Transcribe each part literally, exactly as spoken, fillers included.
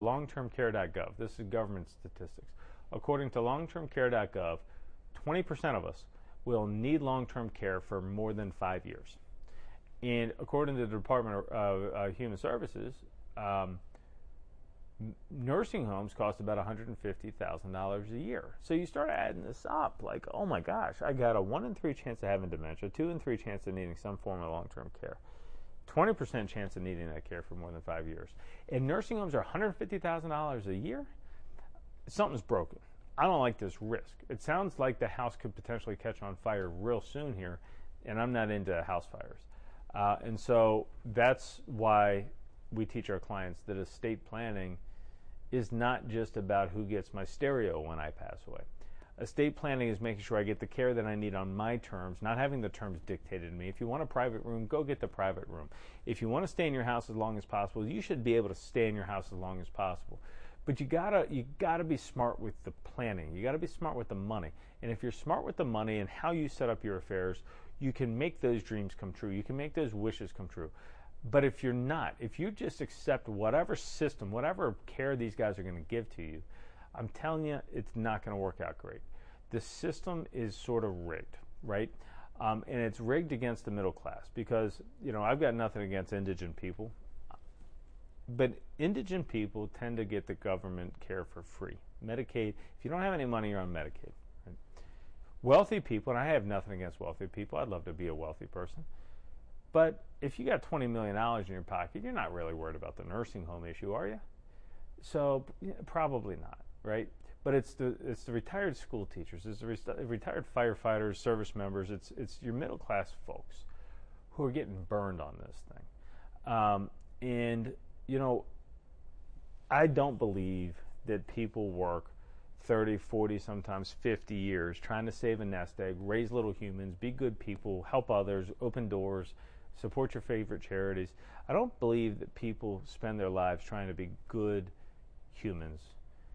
long term care dot gov. This is government statistics. According to long term care dot gov, twenty percent of us will need long-term care for more than five years. And according to the Department of uh, Human Services, um, nursing homes cost about one hundred fifty thousand dollars a year. So you start adding this up, like, oh my gosh, I got a one in three chance of having dementia, two in three chance of needing some form of long-term care, twenty percent chance of needing that care for more than five years. And nursing homes are one hundred fifty thousand dollars a year? Something's broken. I don't like this risk. It sounds like the house could potentially catch on fire real soon here, and I'm not into house fires. Uh, and so that's why we teach our clients that estate planning is not just about who gets my stereo when I pass away. Estate planning is making sure I get the care that I need on my terms, not having the terms dictated to me. If you want a private room, go get the private room. If you want to stay in your house as long as possible, you should be able to stay in your house as long as possible. But you gotta you gotta be smart with the planning. You gotta be smart with the money. And if you're smart with the money and how you set up your affairs, you can make those dreams come true. You can make those wishes come true. But if you're not, if you just accept whatever system, whatever care these guys are going to give to you, I'm telling you, it's not going to work out great. The system is sort of rigged, right? Um, and it's rigged against the middle class because, you know, I've got nothing against indigent people. But indigent people tend to get the government care for free. Medicaid, if you don't have any money, you're on Medicaid. Right? Wealthy people, and I have nothing against wealthy people. I'd love to be a wealthy person. But if you got twenty million dollars in your pocket, you're not really worried about the nursing home issue, are you? So yeah, probably not, right? But it's the it's the retired school teachers, it's the re- retired firefighters, service members, it's it's your middle class folks who are getting burned on this thing. Um, and You know, I don't believe that people work thirty, forty, sometimes fifty years trying to save a nest egg, raise little humans, be good people, help others, open doors, support your favorite charities. I don't believe that people spend their lives trying to be good humans,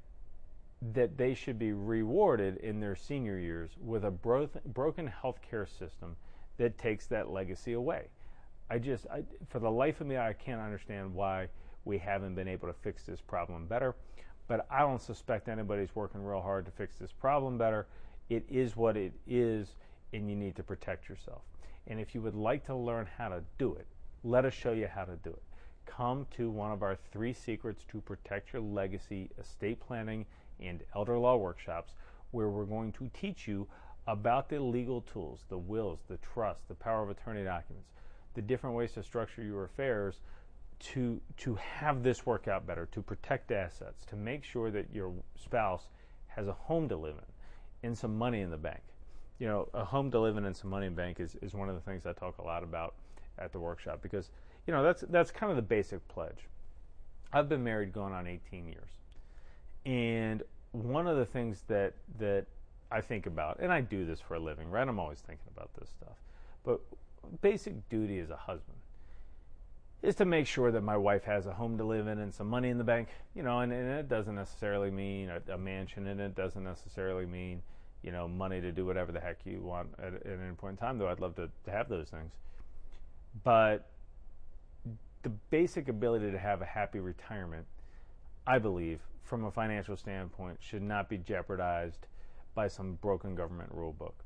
that they should be rewarded in their senior years with a bro- broken healthcare system that takes that legacy away. I just, I, for the life of me, I can't understand why we haven't been able to fix this problem better. But I don't suspect anybody's working real hard to fix this problem better. It is what it is, and you need to protect yourself. And if you would like to learn how to do it, let us show you how to do it. Come to one of our three secrets to protect your legacy estate planning and elder law workshops, where we're going to teach you about the legal tools, the wills, the trust, the power of attorney documents, the different ways to structure your affairs to to have this work out better, to protect assets, to make sure that your spouse has a home to live in and some money in the bank. You know, a home to live in and some money in the bank is, is one of the things I talk a lot about at the workshop because, you know, that's that's kind of the basic pledge. I've been married going on eighteen years. And one of the things that that I think about, and I do this for a living, right? I'm always thinking about this stuff. But basic duty as a husband is to make sure that my wife has a home to live in and some money in the bank, you know, and, and it doesn't necessarily mean a, a mansion, and it doesn't necessarily mean, you know, money to do whatever the heck you want at, at any point in time, though I'd love to, to have those things. But the basic ability to have a happy retirement, I believe, from a financial standpoint, should not be jeopardized by some broken government rule book.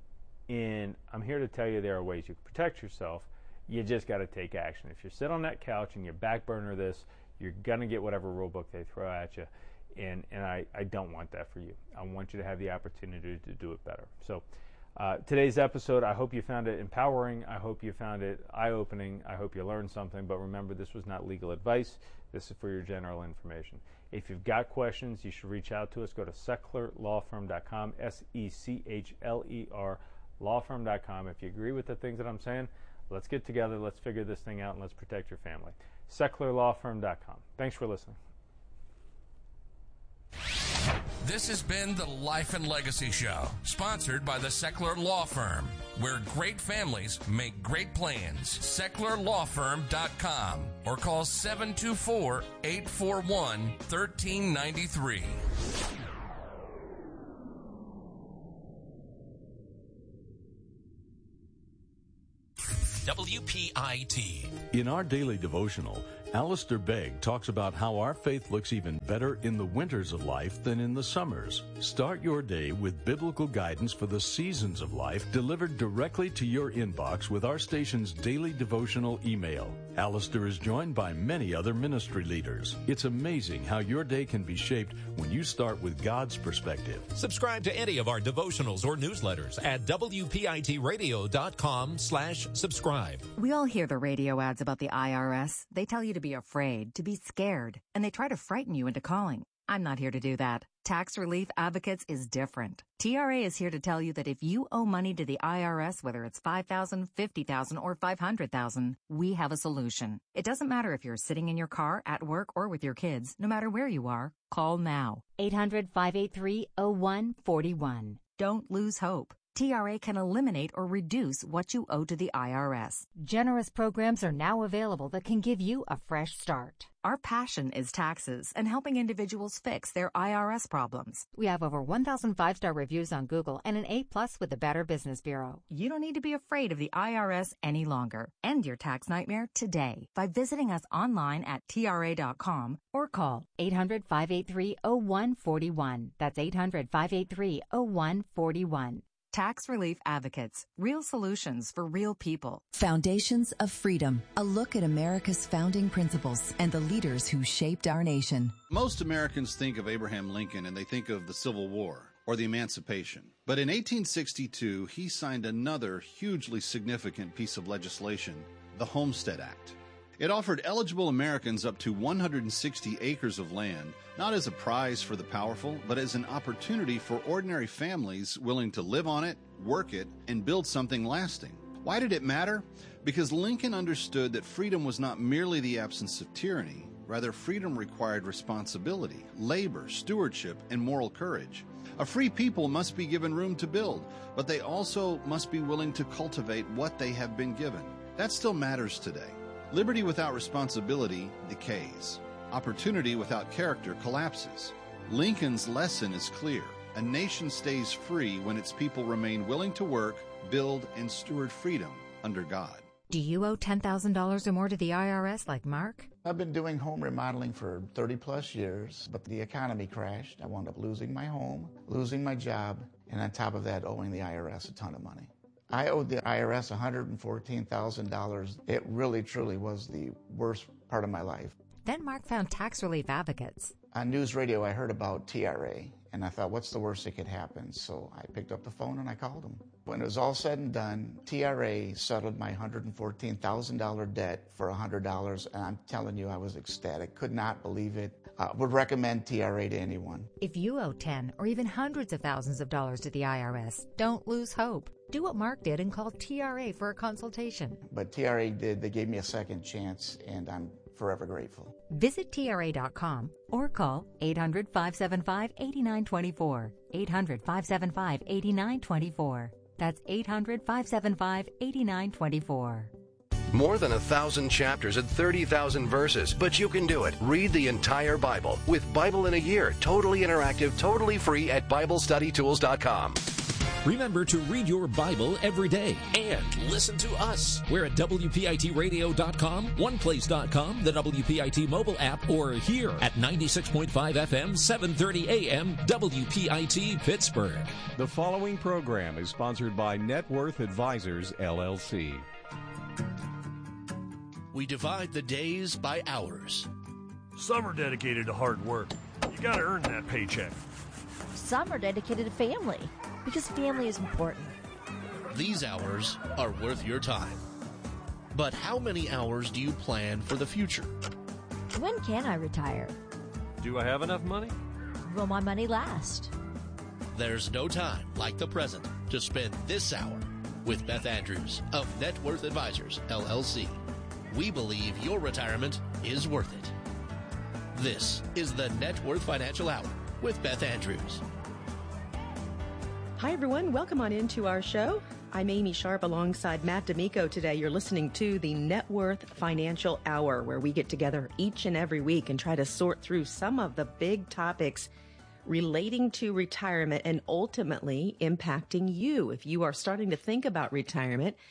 And I'm here to tell you there are ways you can protect yourself. You just got to take action. If you sit on that couch and you back burner this, you're going to get whatever rule book they throw at you. And, and I, I don't want that for you. I want you to have the opportunity to do it better. So uh, today's episode, I hope you found it empowering. I hope you found it eye-opening. I hope you learned something. But remember, this was not legal advice. This is for your general information. If you've got questions, you should reach out to us. Go to seckler law firm dot com, S E C H L E R, law firm dot com. If you agree with the things that I'm saying, let's get together, let's figure this thing out, and let's protect your family. seckler law firm dot com. Thanks for listening. This has been the Life and Legacy Show, sponsored by the Seckler Law Firm, where great families make great plans. seckler law firm dot com or call seven two four, eight four one, one three nine three. W P I T. In our daily devotional, Alistair Begg talks about how our faith looks even better in the winters of life than in the summers. Start your day with biblical guidance for the seasons of life delivered directly to your inbox with our station's daily devotional email. Alistair is joined by many other ministry leaders. It's amazing how your day can be shaped when you start with God's perspective. Subscribe to any of our devotionals or newsletters at W P I T radio dot com slash subscribe. We all hear the radio ads about the I R S. They tell you to be afraid, to be scared, and they try to frighten you into calling. I'm not here to do that. Tax Relief Advocates is different. T R A is here to tell you that if you owe money to the I R S, whether it's five thousand dollars, fifty thousand dollars, or five hundred thousand dollars, we have a solution. It doesn't matter if you're sitting in your car, at work, or with your kids. No matter where you are, call now. eight hundred, five eight three, oh one four one. Don't lose hope. T R A can eliminate or reduce what you owe to the I R S. Generous programs are now available that can give you a fresh start. Our passion is taxes and helping individuals fix their I R S problems. We have over one thousand five-star reviews on Google and an A plus with the Better Business Bureau. You don't need to be afraid of the I R S any longer. End your tax nightmare today by visiting us online at T R A dot com or call eight hundred, five eight three, oh one four one. That's eight hundred, five eight three, oh one four one. Tax Relief Advocates. Real solutions for real people. Foundations of Freedom. A look at America's founding principles and the leaders who shaped our nation. Most Americans think of Abraham Lincoln and they think of the Civil War or the Emancipation. But in eighteen sixty-two, he signed another hugely significant piece of legislation, the Homestead Act. It offered eligible Americans up to one hundred sixty acres of land, not as a prize for the powerful, but as an opportunity for ordinary families willing to live on it, work it, and build something lasting. Why did it matter? Because Lincoln understood that freedom was not merely the absence of tyranny. Rather, freedom required responsibility, labor, stewardship, and moral courage. A free people must be given room to build, but they also must be willing to cultivate what they have been given. That still matters today. Liberty without responsibility decays. Opportunity without character collapses. Lincoln's lesson is clear. A nation stays free when its people remain willing to work, build, and steward freedom under God. Do you owe ten thousand dollars or more to the I R S like Mark? I've been doing home remodeling for thirty plus years, but the economy crashed. I wound up losing my home, losing my job, and on top of that, owing the I R S a ton of money. I owed the I R S one hundred fourteen thousand dollars. It really, truly was the worst part of my life. Then Mark found Tax Relief Advocates. On news radio, I heard about T R A, and I thought, what's the worst that could happen? So I picked up the phone and I called them. When it was all said and done, T R A settled my one hundred fourteen thousand dollars debt for one hundred dollars, and I'm telling you, I was ecstatic. Could not believe it. Uh, would recommend T R A to anyone. If you owe ten or even hundreds of thousands of dollars to the I R S, don't lose hope. Do what Mark did and call T R A for a consultation. But T R A did. They gave me a second chance, and I'm forever grateful. Visit T R A dot com or call eight hundred, five seven five, eight nine two four. eight hundred, five seven five, eight nine two four. That's eight hundred, five seven five, eight nine two four. More than a thousand chapters and thirty thousand verses, but you can do it. Read the entire Bible with Bible in a Year, totally interactive, totally free at Bible Study Tools dot com. Remember to read your Bible every day and listen to us. We're at W P I T radio dot com, one place dot com, the W P I T mobile app, or here at ninety-six point five F M, seven thirty A M, W P I T Pittsburgh. The following program is sponsored by Net Worth Advisors, L L C. We divide the days by hours. Some are dedicated to hard work. You gotta earn that paycheck. Some are dedicated to family, because family is important. These hours are worth your time. But how many hours do you plan for the future? When can I retire? Do I have enough money? Will my money last? There's no time like the present to spend this hour with Beth Andrews of Net Worth Advisors, L L C. We believe your retirement is worth it. This is the Net Worth Financial Hour with Beth Andrews. Hi, everyone. Welcome on into our show. I'm Amy Sharp alongside Matt D'Amico today. You're listening to the Net Worth Financial Hour, where we get together each and every week and try to sort through some of the big topics relating to retirement and ultimately impacting you. If you are starting to think about retirement,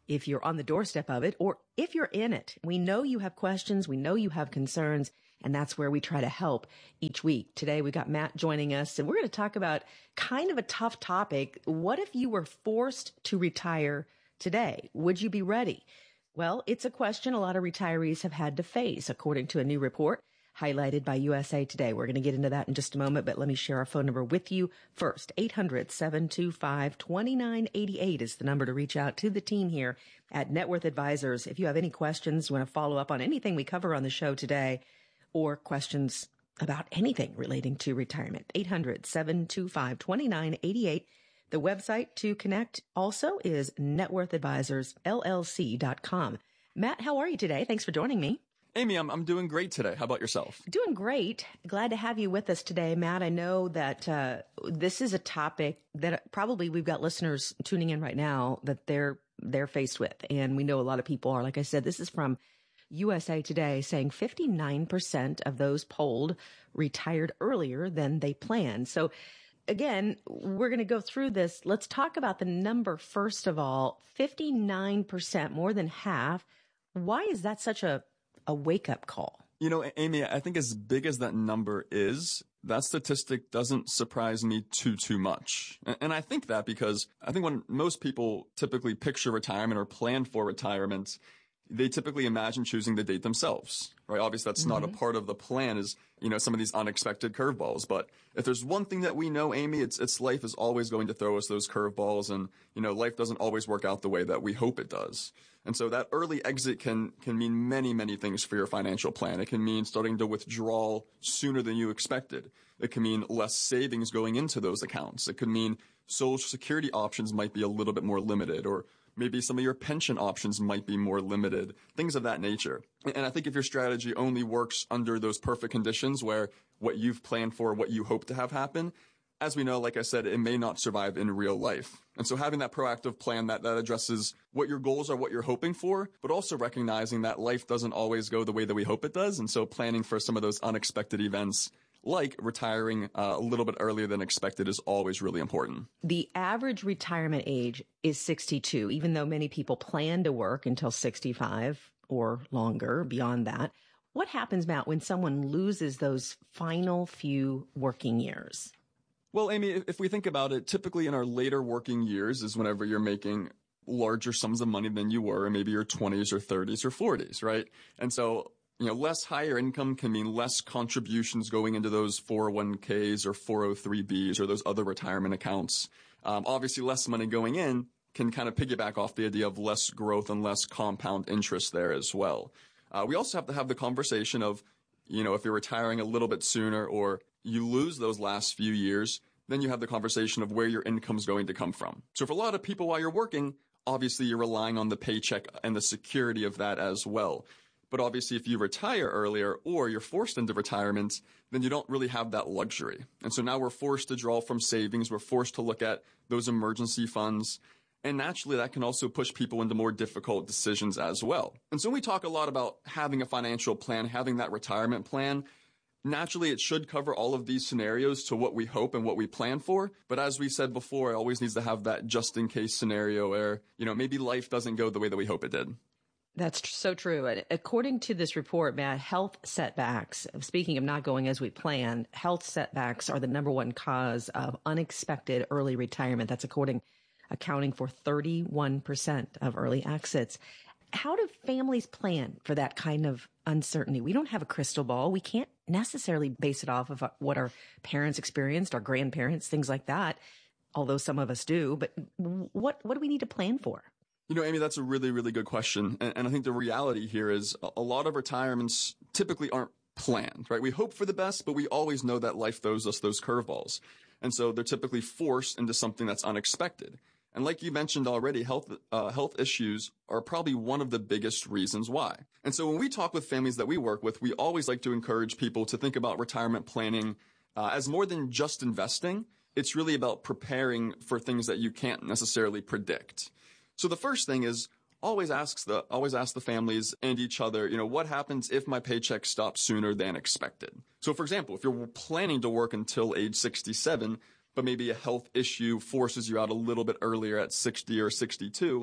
if you're on the doorstep of it or if you're in it. We know you have questions. We know you have concerns, and that's where we try to help each week. Today, we got Matt joining us, and we're going to talk about kind of a tough topic. What if you were forced to retire today? Would you be ready? Well, it's a question a lot of retirees have had to face, according to a new report highlighted by U S A Today. We're going to get into that in just a moment, but let me share our phone number with you first. eight hundred, seven two five, two nine eight eight is the number to reach out to the team here at Net Worth Advisors. If you have any questions, you want to follow up on anything we cover on the show today, or questions about anything relating to retirement, eight hundred, seven two five, two nine eight eight. The website to connect also is net worth advisors L L C dot com. Matt, how are you today? Thanks for joining me. Amy, I'm I'm doing great today. How about yourself? Doing great. Glad to have you with us today, Matt. I know that uh, this is a topic that probably we've got listeners tuning in right now that they're they're faced with, and we know a lot of people are. Like I said, this is from U S A Today saying fifty-nine percent of those polled retired earlier than they planned. So again, we're going to go through this. Let's talk about the number first of all. fifty-nine percent, more than half. Why is that such a a wake-up call? You know, Amy, I think as big as that number is, that statistic doesn't surprise me too, too much. And, and I think that because I think when most people typically picture retirement or plan for retirement, they typically imagine choosing the date themselves, right? Obviously, that's mm-hmm. not a part of the plan is, you know, some of these unexpected curveballs. But if there's one thing that we know, Amy, it's, it's life is always going to throw us those curveballs. And, you know, life doesn't always work out the way that we hope it does. And so that early exit can can mean many, many things for your financial plan. It can mean starting to withdraw sooner than you expected. It can mean less savings going into those accounts. It could mean Social Security options might be a little bit more limited, or maybe some of your pension options might be more limited, things of that nature. And I think if your strategy only works under those perfect conditions where what you've planned for, what you hope to have happen, as we know, like I said, it may not survive in real life. And so having that proactive plan that, that addresses what your goals are, what you're hoping for, but also recognizing that life doesn't always go the way that we hope it does. And so planning for some of those unexpected events, like retiring uh, a little bit earlier than expected, is always really important. The average retirement age is sixty-two, even though many people plan to work until sixty-five or longer beyond that. What happens, Matt, when someone loses those final few working years? Well, Amy, if we think about it, typically in our later working years is whenever you're making larger sums of money than you were in maybe your twenties or thirties or forties, right? And so, you know, less higher income can mean less contributions going into those four oh one k's or four oh three b's or those other retirement accounts. Um, obviously, less money going in can kind of piggyback off the idea of less growth and less compound interest there as well. Uh, we also have to have the conversation of, you know, if you're retiring a little bit sooner or you lose those last few years, then you have the conversation of where your income's going to come from. So for a lot of people while you're working, obviously you're relying on the paycheck and the security of that as well. But obviously if you retire earlier or you're forced into retirement, then you don't really have that luxury. And so now we're forced to draw from savings. We're forced to look at those emergency funds. And naturally, that can also push people into more difficult decisions as well. And so we talk a lot about having a financial plan, having that retirement plan. Naturally, it should cover all of these scenarios to what we hope and what we plan for. But as we said before, it always needs to have that just-in-case scenario where, you know, maybe life doesn't go the way that we hope it did. That's so true. According to this report, Matt, health setbacks, speaking of not going as we planned, health setbacks are the number one cause of unexpected early retirement. That's according, accounting for thirty-one percent of early exits. How do families plan for that kind of uncertainty? We don't have a crystal ball. We can't necessarily base it off of what our parents experienced, our grandparents, things like that, although some of us do. But what what do we need to plan for? You know, Amy, that's a really, really good question. And, and I think the reality here is a lot of retirements typically aren't planned, right? We hope for the best, but we always know that life throws us those curveballs. And so they're typically forced into something that's unexpected. And like you mentioned already, health uh, health issues are probably one of the biggest reasons why. And so when we talk with families that we work with, we always like to encourage people to think about retirement planning uh, as more than just investing. It's really about preparing for things that you can't necessarily predict. So the first thing is always ask the always ask the families and each other, you know, what happens if my paycheck stops sooner than expected? So for example, if you're planning to work until age sixty-seven, but maybe a health issue forces you out a little bit earlier at sixty or sixty-two,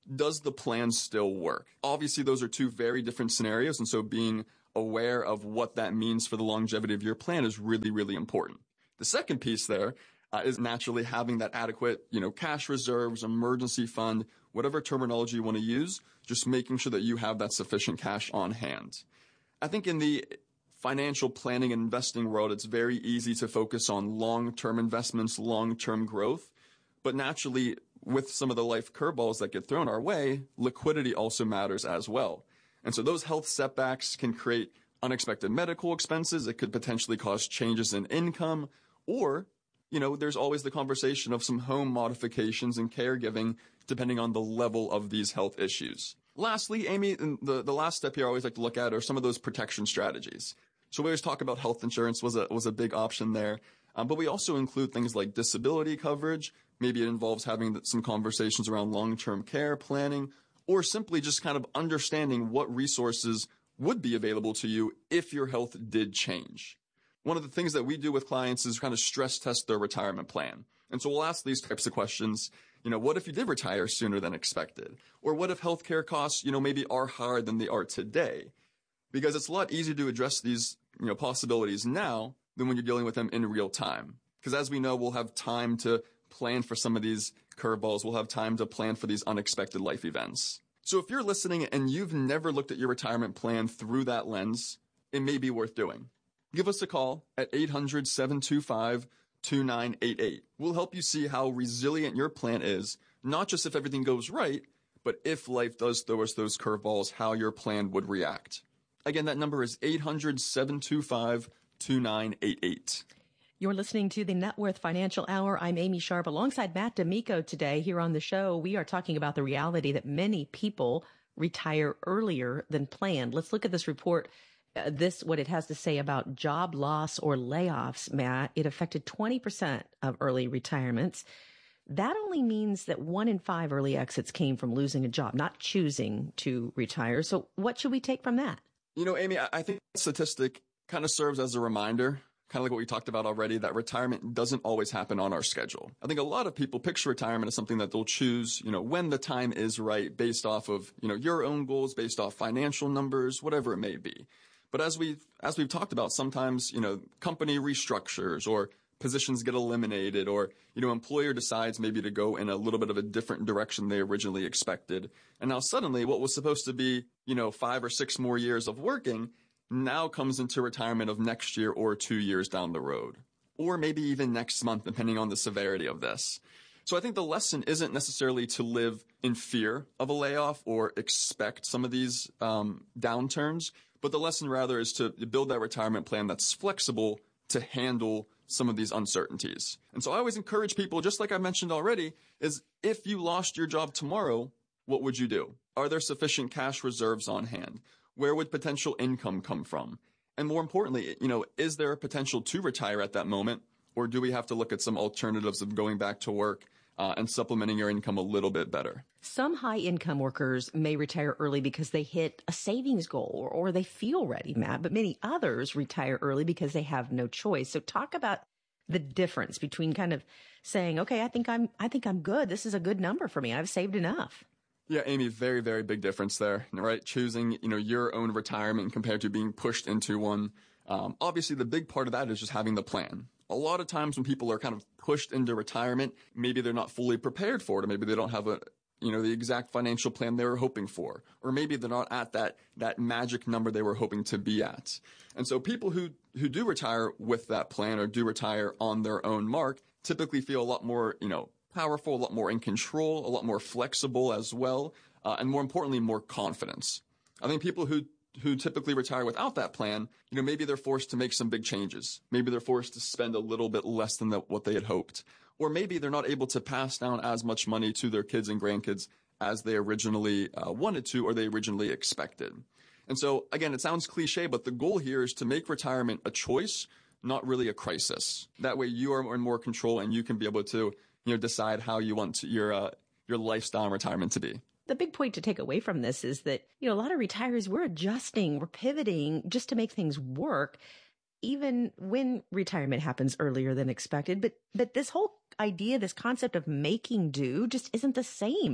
does the plan still work? Obviously, those are two very different scenarios, and so being aware of what that means for the longevity of your plan is really, really important. The second piece there uh, is naturally having that adequate, you know, cash reserves, emergency fund, whatever terminology you want to use, just making sure that you have that sufficient cash on hand. I think in the financial planning and investing world, it's very easy to focus on long-term investments, long-term growth, but naturally, with some of the life curveballs that get thrown our way, liquidity also matters as well. And so those health setbacks can create unexpected medical expenses. It could potentially cause changes in income, or, you know, there's always the conversation of some home modifications and caregiving depending on the level of these health issues. Lastly, Amy, the, the last step here I always like to look at are some of those protection strategies. So we always talk about health insurance was a, was a big option there. Um, but we also include things like disability coverage. Maybe it involves having some conversations around long-term care planning, or simply just kind of understanding what resources would be available to you if your health did change. One of the things that we do with clients is kind of stress test their retirement plan. And so we'll ask these types of questions. You know, what if you did retire sooner than expected? Or what if healthcare costs, you know, maybe are higher than they are today? Because it's a lot easier to address these, you know, possibilities now than when you're dealing with them in real time. Because as we know, we'll have time to plan for some of these curveballs. We'll have time to plan for these unexpected life events. So if you're listening and you've never looked at your retirement plan through that lens, it may be worth doing. Give us a call at eight hundred, seven two five, two nine eight eight. We'll help you see how resilient your plan is, not just if everything goes right, but if life does throw us those curveballs, how your plan would react. Again, that number is eight hundred, seven two five, two nine eight eight. You're listening to the Net Worth Financial Hour. I'm Amy Sharp alongside Matt D'Amico today. Here on the show, we are talking about the reality that many people retire earlier than planned. Let's look at this report. Uh, this, what it has to say about job loss or layoffs, Matt. It affected twenty percent of early retirements. That only means that one in five early exits came from losing a job, not choosing to retire. So what should we take from that? You know, Amy, I think that statistic kind of serves as a reminder, kind of like what we talked about already, that retirement doesn't always happen on our schedule. I think a lot of people picture retirement as something that they'll choose, you know, when the time is right, based off of, you know, your own goals, based off financial numbers, whatever it may be. But as we've, as we've talked about, sometimes, you know, company restructures or positions get eliminated, or, you know, employer decides maybe to go in a little bit of a different direction they originally expected. And now suddenly what was supposed to be, you know, five or six more years of working now comes into retirement of next year or two years down the road, or maybe even next month, depending on the severity of this. So I think the lesson isn't necessarily to live in fear of a layoff or expect some of these um, downturns, but the lesson rather is to build that retirement plan that's flexible to handle some of these uncertainties. And so I always encourage people, just like I mentioned already, is if you lost your job tomorrow, what would you do? Are there sufficient cash reserves on hand? Where would potential income come from? And more importantly, you know, is there a potential to retire at that moment? Or do we have to look at some alternatives of going back to work uh, and supplementing your income a little bit better? Some high-income workers may retire early because they hit a savings goal or, or they feel ready, Matt, but many others retire early because they have no choice. So talk about the difference between kind of saying, okay, I think I'm, I think I'm good. This is a good number for me. I've saved enough. Yeah, Amy, very, very big difference there, right? Choosing, you know, your own retirement compared to being pushed into one. Um, obviously, the big part of that is just having the plan. A lot of times when people are kind of pushed into retirement, maybe they're not fully prepared for it, or maybe they don't have a, you know, the exact financial plan they were hoping for, or maybe they're not at that, that magic number they were hoping to be at. And so people who, who do retire with that plan or do retire on their own mark typically feel a lot more, you know, powerful, a lot more in control, a lot more flexible as well, uh, and more importantly, more confidence. I think people who who typically retire without that plan, you know, maybe they're forced to make some big changes. Maybe they're forced to spend a little bit less than the, what they had hoped. Or maybe they're not able to pass down as much money to their kids and grandkids as they originally uh, wanted to or they originally expected. And so, again, it sounds cliche, but the goal here is to make retirement a choice, not really a crisis. That way you are in more control and you can be able to, you know, decide how you want to, your uh, your lifestyle and retirement to be. The big point to take away from this is that, you know, a lot of retirees, we're adjusting, we're pivoting just to make things work, even when retirement happens earlier than expected. But but this whole idea, this concept of making do just isn't the same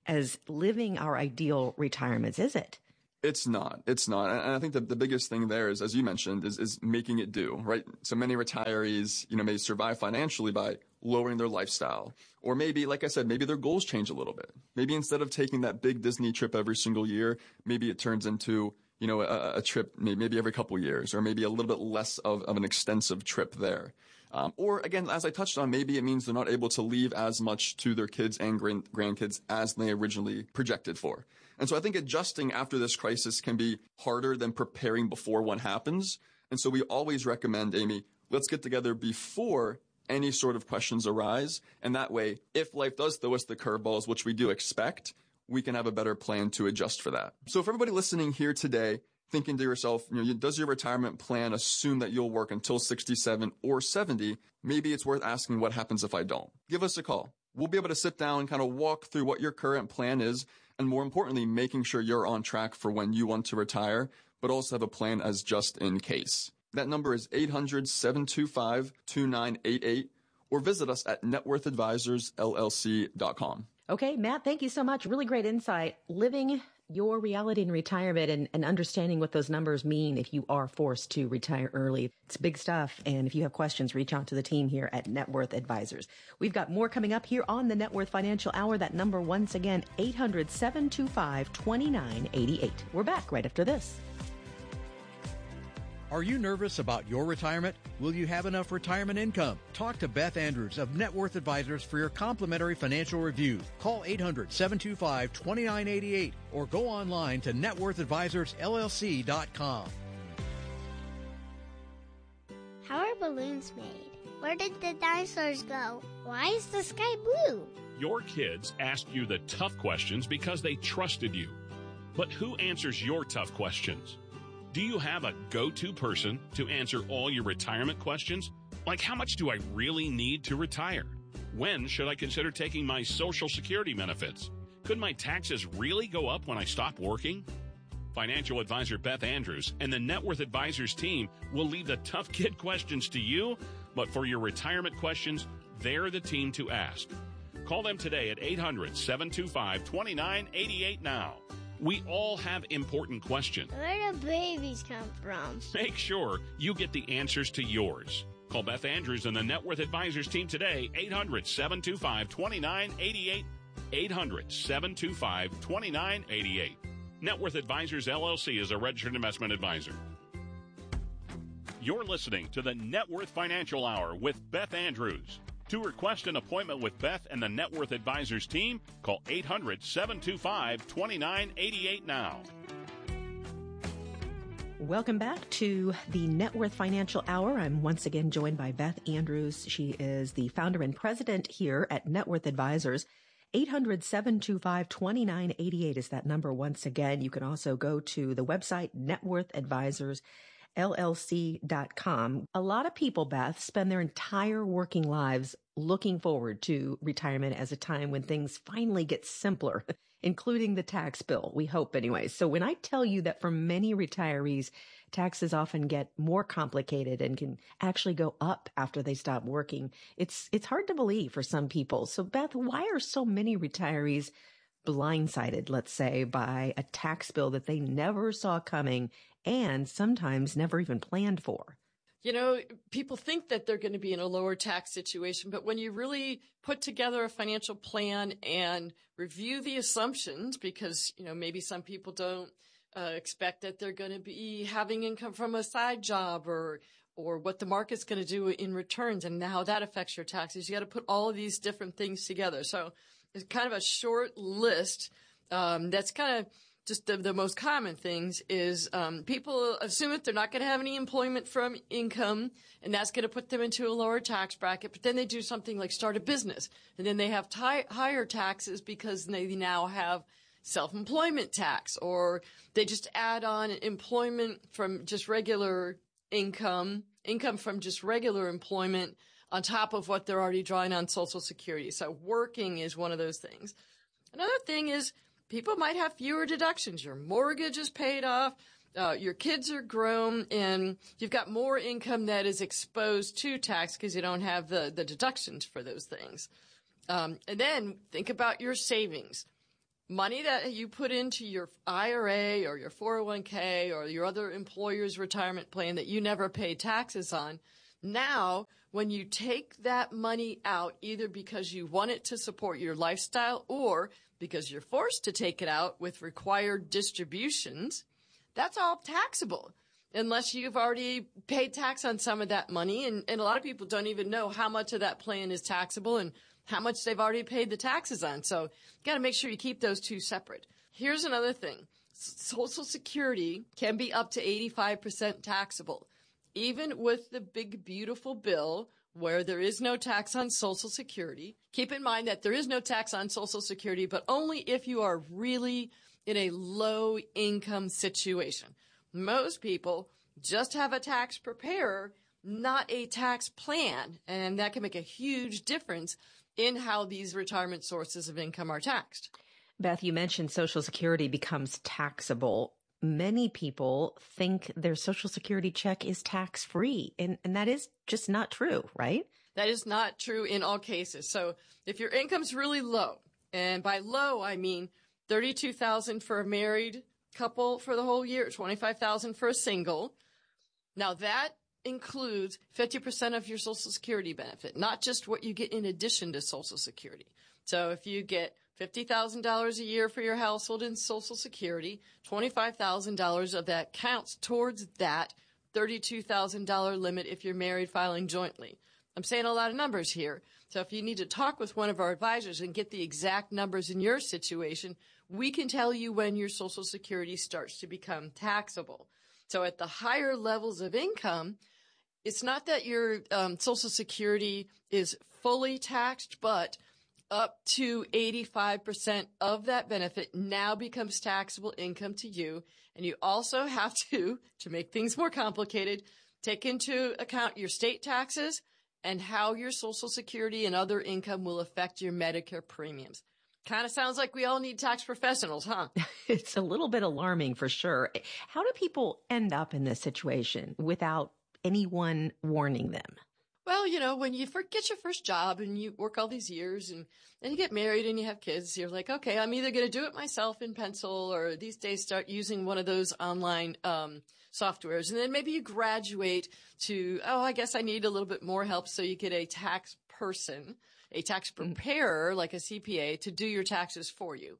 as living our ideal retirements, is it? It's not. It's not. And I think that the biggest thing there is, as you mentioned, is, is making it do, right? So many retirees, you know, may survive financially by lowering their lifestyle. Or maybe, like I said, maybe their goals change a little bit. Maybe instead of taking that big Disney trip every single year, maybe it turns into, you know, a, a trip maybe every couple years, or maybe a little bit less of, of an extensive trip there. Um, or again, as I touched on, maybe it means they're not able to leave as much to their kids and grand- grandkids as they originally projected for. And so I think adjusting after this crisis can be harder than preparing before one happens. And so we always recommend, Amy, let's get together before any sort of questions arise. And that way, if life does throw us the curveballs, which we do expect, we can have a better plan to adjust for that. So for everybody listening here today, thinking to yourself, you know, does your retirement plan assume that you'll work until sixty-seven or seventy? Maybe it's worth asking, what happens if I don't? Give us a call. We'll be able to sit down and kind of walk through what your current plan is, and more importantly, making sure you're on track for when you want to retire, but also have a plan as just in case. That number is eight hundred, seven two five, two nine eight eight, or visit us at net worth advisors L L C dot com. Okay, Matt, thank you so much. Really great insight. Living your reality in retirement and, and understanding what those numbers mean if you are forced to retire early. It's big stuff. And if you have questions, reach out to the team here at Net Worth Advisors. We've got more coming up here on the Net Worth Financial Hour. That number, once again, eight hundred, seven two five, two nine eight eight. We're back right after this. Are you nervous about your retirement? Will you have enough retirement income? Talk to Beth Andrews of Net Worth Advisors for your complimentary financial review. Call eight hundred, seven two five, two nine eight eight or go online to net worth advisors L L C dot com. How are balloons made? Where did the dinosaurs go? Why is the sky blue? Your kids ask you the tough questions because they trusted you. But who answers your tough questions? Do you have a go-to person to answer all your retirement questions? Like, how much do I really need to retire? When should I consider taking my Social Security benefits? Could my taxes really go up when I stop working? Financial advisor Beth Andrews and the Net Worth Advisors team will leave the tough kid questions to you, but for your retirement questions, they're the team to ask. Call them today at eight hundred, seven two five, two nine eight eight now. We all have important questions. Where do babies come from? Make sure you get the answers to yours. Call Beth Andrews and the Net Worth Advisors team today, eight hundred, seven two five, two nine eight eight, eight hundred, seven two five, two nine eight eight. Net Worth Advisors, L L C is a registered investment advisor. You're listening to the Net Worth Financial Hour with Beth Andrews. To request an appointment with Beth and the Net Worth Advisors team, call eight hundred, seven two five, two nine eight eight now. Welcome back to the Net Worth Financial Hour. I'm once again joined by Beth Andrews. She is the founder and president here at Net Worth Advisors. eight hundred, seven two five, two nine eight eight is that number once again. You can also go to the website net worth advisors L L C dot com. A lot of people, Beth, spend their entire working lives looking forward to retirement as a time when things finally get simpler, including the tax bill. We hope anyway. So when I tell you that for many retirees, taxes often get more complicated and can actually go up after they stop working, it's, it's hard to believe for some people. So Beth, why are so many retirees blindsided, let's say, by a tax bill that they never saw coming and sometimes never even planned for? You know, people think that they're going to be in a lower tax situation, but when you really put together a financial plan and review the assumptions, because, you know, maybe some people don't uh, expect that they're going to be having income from a side job or or what the market's going to do in returns and how that affects your taxes. You got to put all of these different things together. So it's kind of a short list um, that's kind of just the, the most common things is um, people assume that they're not going to have any employment from income, and that's going to put them into a lower tax bracket. But then they do something like start a business, and then they have t- higher taxes because they now have self-employment tax, or they just add on employment from just regular income, income from just regular employment on top of what they're already drawing on Social Security. So working is one of those things. Another thing is people might have fewer deductions. Your mortgage is paid off, uh, your kids are grown, and you've got more income that is exposed to tax because you don't have the, the deductions for those things. Um, and then think about your savings. money that you put into your I R A or your four oh one k or your other employer's retirement plan that you never pay taxes on. Now, when you take that money out, either because you want it to support your lifestyle or because you're forced to take it out with required distributions, that's all taxable unless you've already paid tax on some of that money. And, and a lot of people don't even know how much of that plan is taxable and how much they've already paid the taxes on. So you got to make sure you keep those two separate. Here's another thing. Social Security can be up to eighty-five percent taxable. Even with the big, beautiful bill where there is no tax on Social Security, keep in mind that there is no tax on Social Security, but only if you are really in a low income situation. Most people just have a tax preparer, not a tax plan, and that can make a huge difference in how these retirement sources of income are taxed. Beth, you mentioned Social Security becomes taxable. Many people think their Social Security check is tax-free, and, and that is just not true, right? That is not true in all cases. So if your income's really low, and by low, I mean thirty-two thousand dollars for a married couple for the whole year, twenty-five thousand dollars for a single. Now that includes fifty percent of your Social Security benefit, not just what you get in addition to Social Security. So if you get fifty thousand dollars a year for your household in Social Security, twenty-five thousand dollars of that counts towards that thirty-two thousand dollars limit if you're married filing jointly. I'm saying a lot of numbers here. So if you need to talk with one of our advisors and get the exact numbers in your situation, we can tell you when your Social Security starts to become taxable. So at the higher levels of income, it's not that your um, Social Security is fully taxed, but up to eighty-five percent of that benefit now becomes taxable income to you. And you also have to, to make things more complicated, take into account your state taxes and how your Social Security and other income will affect your Medicare premiums. Kind of sounds like we all need tax professionals, huh? It's a little bit alarming for sure. How do people end up in this situation without anyone warning them? Well, you know, when you get your first job and you work all these years and then you get married and you have kids, you're like, okay, I'm either going to do it myself in pencil or these days start using one of those online um softwares. And then maybe you graduate to, oh, I guess I need a little bit more help. So you get a tax person, a tax preparer like a C P A to do your taxes for you.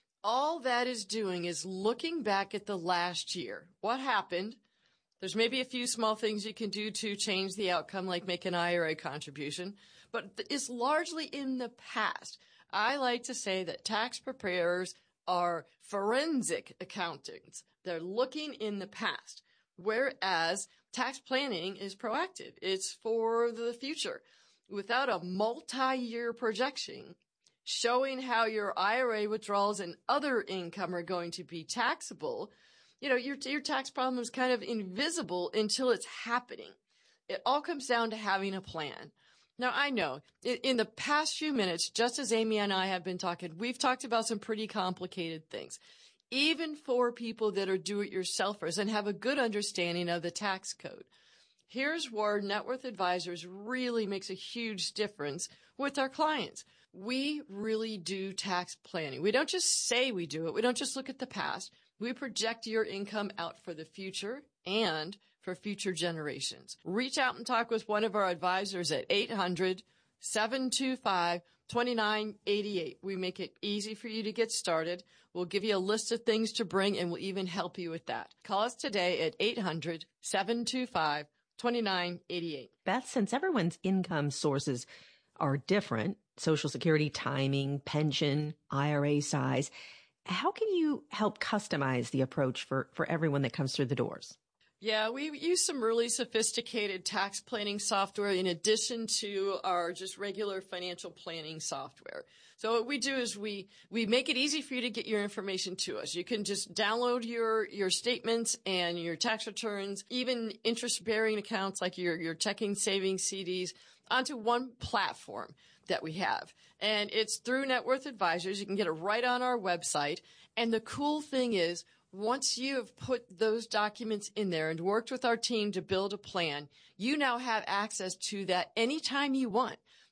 All that is doing is looking back at the last year. What happened? There's maybe a few small things you can do to change the outcome, like make an I R A contribution, but it's largely in the past. I like to say that tax preparers are forensic accountants. They're looking in the past, whereas tax planning is proactive. It's for the future. Without a multi-year projection showing how your I R A withdrawals and other income are going to be taxable, you know, your, your tax problem is kind of invisible until it's happening. It all comes down to having a plan. Now, I know in, in the past few minutes, just as Amy and I have been talking, we've talked about some pretty complicated things, even for people that are do-it-yourselfers and have a good understanding of the tax code. Here's where Net Worth Advisors really makes a huge difference with our clients. We really do tax planning. We don't just say we do it. We don't just look at the past. We project your income out for the future and for future generations. Reach out and talk with one of our advisors at eight hundred, seven two five, two nine eight eight. We make it easy for you to get started. We'll give you a list of things to bring, and we'll even help you with that. Call us today at eight hundred, seven two five, two nine eight eight. Beth, since everyone's income sources are different, Social Security timing, pension, I R A size, how can you help customize the approach for, for everyone that comes through the doors? Yeah, we use some really sophisticated tax planning software in addition to our just regular financial planning software. So what we do is we, we make it easy for you to get your information to us. You can just download your, your statements and your tax returns, even interest-bearing accounts like your, your checking, savings, C Ds, onto one platform that we have. And it's through Net Worth Advisors. You can get it right on our website. And the cool thing is, once you have put those documents in there and worked with our team to build a plan, you now have access to that anytime you want.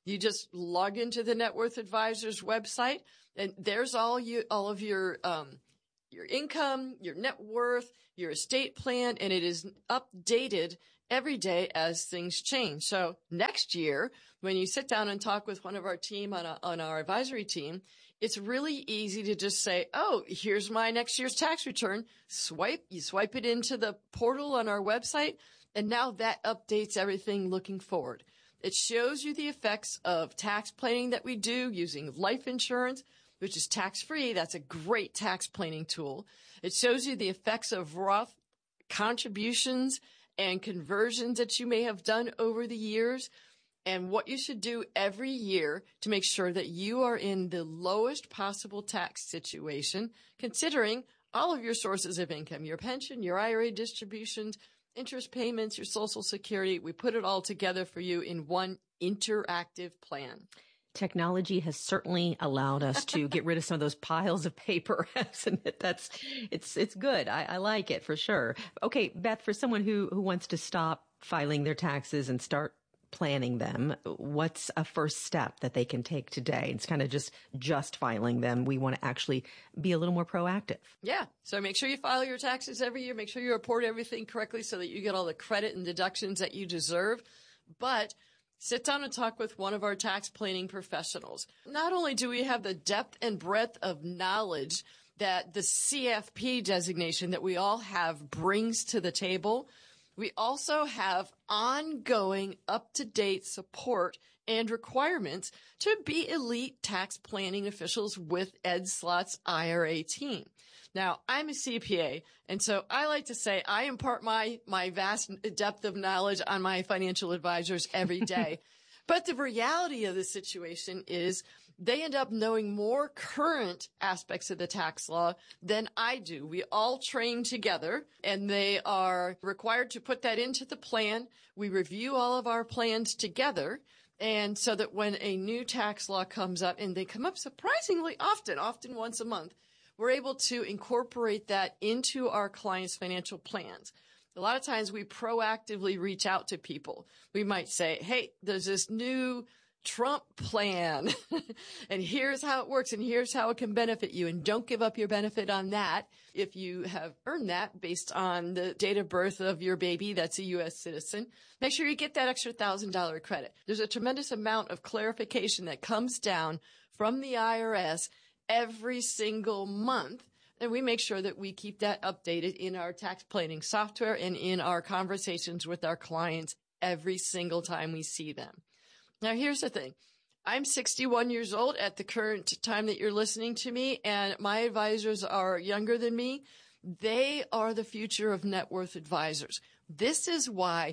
You just log into the Net Worth Advisors website, and there's all you, all of your, um, your income, your net worth, your estate plan, and it is updated every day as things change. So next year, when you sit down and talk with one of our team on, a, on our advisory team, it's really easy to just say, oh, here's my next year's tax return. Swipe, you swipe it into the portal on our website, and now that updates everything looking forward. It shows you the effects of tax planning that we do using life insurance, which is tax-free. That's a great tax planning tool. It shows you the effects of Roth contributions and conversions that you may have done over the years, and what you should do every year to make sure that you are in the lowest possible tax situation, considering all of your sources of income, your pension, your I R A distributions, interest payments, your Social Security. We put it all together for you in one interactive plan. Technology has certainly allowed us to get rid of some of those piles of paper, hasn't it? That's, it's, it's good. I, I like it for sure. Okay, Beth, for someone who, who wants to stop filing their taxes and start planning them, what's a first step that they can take today? It's kind of just, just filing them. We want to actually be a little more proactive. Yeah. So make sure you file your taxes every year. Make sure you report everything correctly so that you get all the credit and deductions that you deserve. But sit down and talk with one of our tax planning professionals. Not only do we have the depth and breadth of knowledge that the C F P designation that we all have brings to the table, we also have ongoing up-to-date support and requirements to be elite tax planning officials with Ed Slott's I R A team. Now, I'm a C P A, and so I like to say I impart my, my vast depth of knowledge on my financial advisors every day. But the reality of the situation is they end up knowing more current aspects of the tax law than I do. We all train together, and they are required to put that into the plan. We review all of our plans together. And so that when a new tax law comes up, and they come up surprisingly often, often once a month, we're able to incorporate that into our clients' financial plans. A lot of times we proactively reach out to people. We might say, hey, there's this new Trump plan, and here's how it works, and here's how it can benefit you, and don't give up your benefit on that if you have earned that based on the date of birth of your baby that's a U S citizen. Make sure you get that extra one thousand dollars credit. There's a tremendous amount of clarification that comes down from the I R S every single month, and we make sure that we keep that updated in our tax planning software and in our conversations with our clients every single time we see them. Now, here's the thing. I'm sixty-one years old at the current time that you're listening to me, and my advisors are younger than me. They are the future of net worth advisors. This is why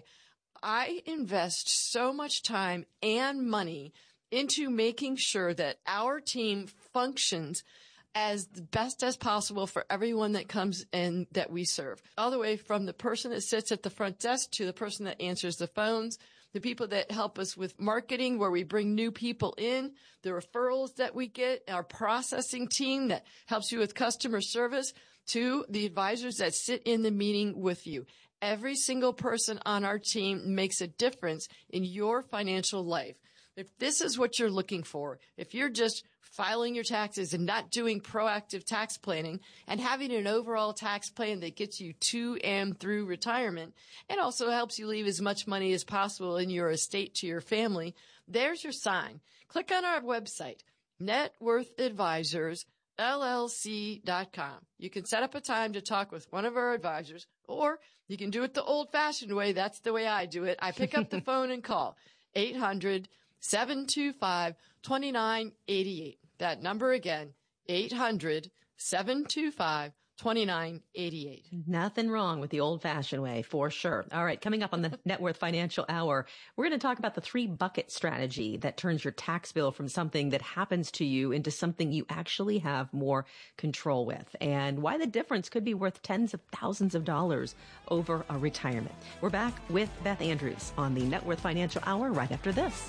I invest so much time and money into making sure that our team functions as the best as possible for everyone that comes in that we serve. All the way from the person that sits at the front desk to the person that answers the phones, the people that help us with marketing, where we bring new people in, the referrals that we get, our processing team that helps you with customer service, to the advisors that sit in the meeting with you. Every single person on our team makes a difference in your financial life. If this is what you're looking for, if you're just filing your taxes and not doing proactive tax planning and having an overall tax plan that gets you to and through retirement and also helps you leave as much money as possible in your estate to your family, there's your sign. Click on our website, net worth advisors L L C dot com. You can set up a time to talk with one of our advisors, or you can do it the old-fashioned way. That's the way I do it. I pick up the phone and call eight hundred, seven two five, two nine eight eight. That number again, eight hundred, seven two five, two nine eight eight. Nothing wrong with the old-fashioned way, for sure. All right, coming up on the Net Worth Financial Hour, we're going to talk about the three-bucket strategy that turns your tax bill from something that happens to you into something you actually have more control with, and why the difference could be worth tens of thousands of dollars over a retirement. We're back with Beth Andrews on the Net Worth Financial Hour right after this.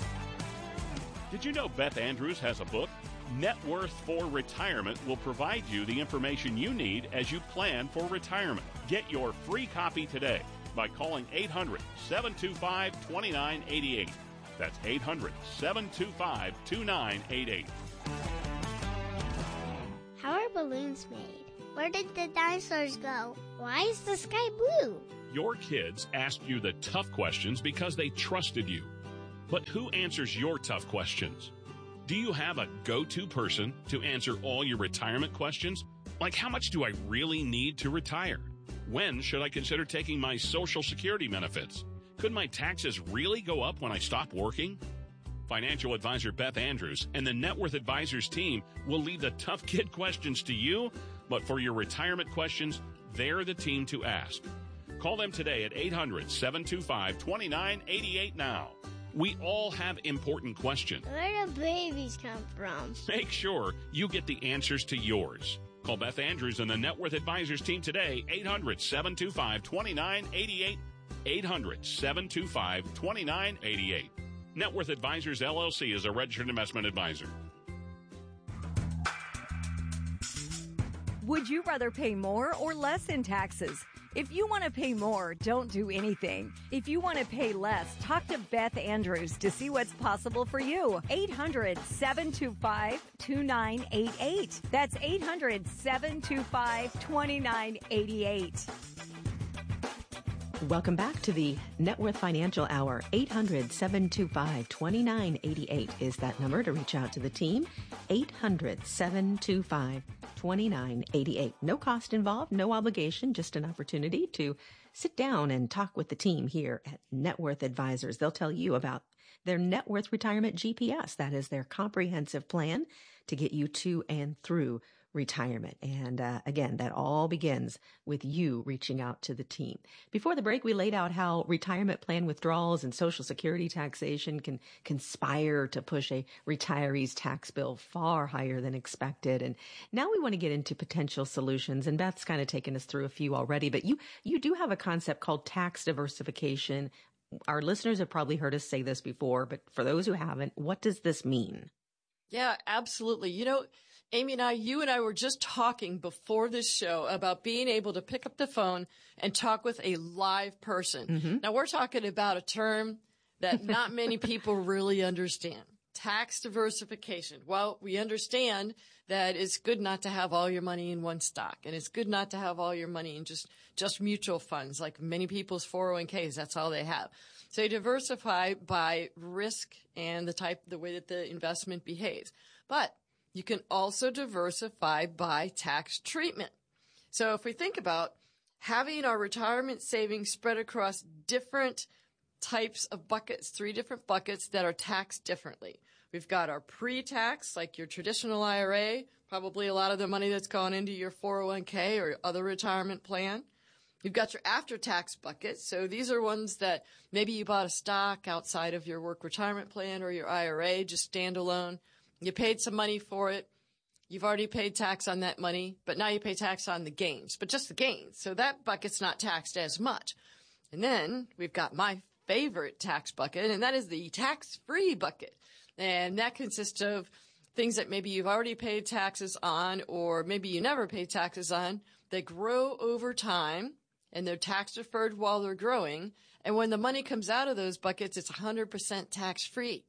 Did you know Beth Andrews has a book? Net Worth for Retirement will provide you the information you need as you plan for retirement. Get your free copy today by calling eight hundred, seven two five, two nine eight eight. That's eight hundred, seven two five, two nine eight eight. How are balloons made? Where did the dinosaurs go? Why is the sky blue? Your kids asked you the tough questions because they trusted you. But who answers your tough questions? Do you have a go-to person to answer all your retirement questions? Like, how much do I really need to retire? When should I consider taking my Social Security benefits? Could my taxes really go up when I stop working? Financial advisor Beth Andrews and the Net Worth Advisors team will leave the tough kid questions to you, but for your retirement questions, they're the team to ask. Call them today at eight hundred, seven two five, two nine eight eight now. We all have important questions. Where do babies come from? Make sure you get the answers to yours. Call Beth Andrews and the Net Worth Advisors team today, eight hundred, seven two five, two nine eight eight, eight hundred, seven two five, two nine eight eight. Net Worth Advisors, L L C is a registered investment advisor. Would you rather pay more or less in taxes? If you want to pay more, don't do anything. If you want to pay less, talk to Beth Andrews to see what's possible for you. eight hundred, seven two five, two nine eight eight. That's eight hundred, seven two five, two nine eight eight. Welcome back to the Net Worth Financial Hour. eight hundred, seven two five, two nine eight eight is that number to reach out to the team. eight hundred, seven two five, two nine eight eight. No cost involved, no obligation, just an opportunity to sit down and talk with the team here at Net Worth Advisors. They'll tell you about their Net Worth Retirement G P S. That is their comprehensive plan to get you to and through retirement. And uh, again, that all begins with you reaching out to the team. Before the break, we laid out how retirement plan withdrawals and Social Security taxation can conspire to push a retiree's tax bill far higher than expected. And now we want to get into potential solutions. And Beth's kind of taken us through a few already, but you, you do have a concept called tax diversification. Our listeners have probably heard us say this before, but for those who haven't, what does this mean? Yeah, absolutely. You know, Amy and I, you and I were just talking before this show about being able to pick up the phone and talk with a live person. Mm-hmm. Now, we're talking about a term that not many people really understand. Tax diversification. Well, we understand that it's good not to have all your money in one stock, and it's good not to have all your money in just, just mutual funds, like many people's four oh one k's. That's all they have. So you diversify by risk and the type, the way that the investment behaves. But you can also diversify by tax treatment. So if we think about having our retirement savings spread across different types of buckets, three different buckets that are taxed differently. We've got our pre-tax, like your traditional I R A, probably a lot of the money that's gone into your four oh one k or other retirement plan. You've got your after-tax bucket. So these are ones that maybe you bought a stock outside of your work retirement plan or your I R A, just standalone. You paid some money for it. You've already paid tax on that money, but now you pay tax on the gains, but just the gains. So that bucket's not taxed as much. And then we've got my favorite tax bucket, and that is the tax-free bucket. And that consists of things that maybe you've already paid taxes on, or maybe you never paid taxes on. They grow over time, and they're tax-deferred while they're growing. And when the money comes out of those buckets, it's one hundred percent tax-free.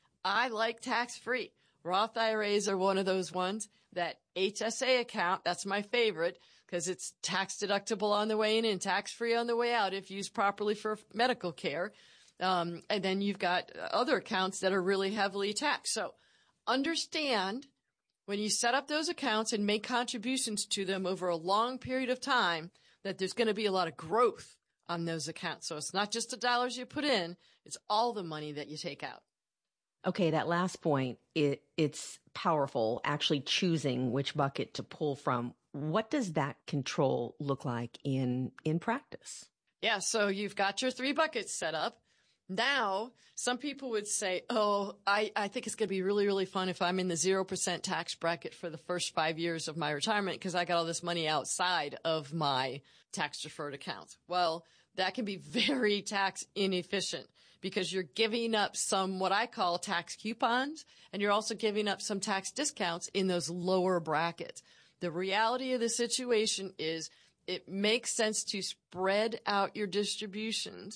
I like tax-free. Roth I R As are one of those ones. That H S A account, that's my favorite because it's tax deductible on the way in and tax-free on the way out if used properly for medical care. Um, and then you've got other accounts that are really heavily taxed. So understand when you set up those accounts and make contributions to them over a long period of time that there's going to be a lot of growth on those accounts. So it's not just the dollars you put in, it's all the money that you take out. Okay, that last point, it, it's powerful, actually choosing which bucket to pull from. What does that control look like in, in practice? Yeah, so you've got your three buckets set up. Now, some people would say, oh, I, I think it's going to be really, really fun if I'm in the zero percent tax bracket for the first five years of my retirement because I got all this money outside of my tax-deferred accounts. Well, that can be very tax inefficient because you're giving up some what I call tax coupons, and you're also giving up some tax discounts in those lower brackets. The reality of the situation is it makes sense to spread out your distributions